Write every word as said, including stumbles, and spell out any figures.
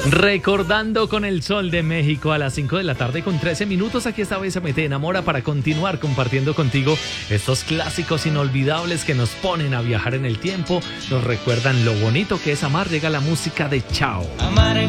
Recordando con el sol de México a las cinco de la tarde con trece minutos. Aquí esta vez me te enamora para continuar compartiendo contigo estos clásicos inolvidables que nos ponen a viajar en el tiempo. Nos recuerdan lo bonito que es amar. Llega la música de Chao.